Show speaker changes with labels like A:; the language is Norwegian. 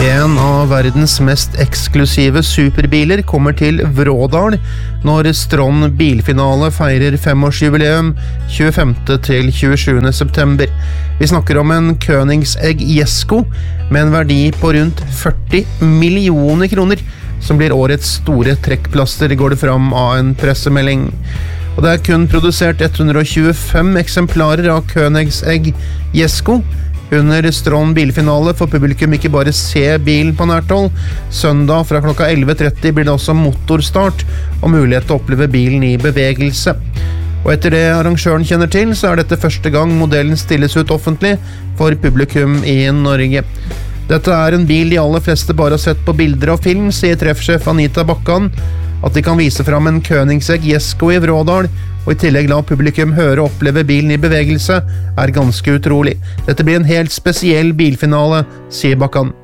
A: En av verdens mest eksklusive superbiler kommer til Vrådal når Stron bilfinale feirer 5-årsjubileum 25. til 27. september. Vi snakker om en Koenigsegg Jesko med en verdi på rundt 40 millioner kroner, som blir årets store trekkplaster, går det fram av en pressemelding. Og det er kun produsert 125 eksemplarer av Koenigsegg Jesko. Under Stron bilfinale får publikum ikke bare se bilen på nært hold. Søndag fra klokka 11:30 blir det også motorstart og mulighet til å oppleve bilen i bevegelse. Og etter det arrangøren kjenner til, så er dette første gang modellen stilles ut offentlig for publikum i Norge. Dette er en bil de aller fleste bare har sett på bilder og film, sier treffsjef Anita Bakkan. At de kan vise fram en Koenigsegg Jesko i Vrådal, og i tillegg la publikum høre og oppleve bilen i bevegelse, er ganske utrolig. Dette blir en helt spesiell bilfinale, sier Bakkan.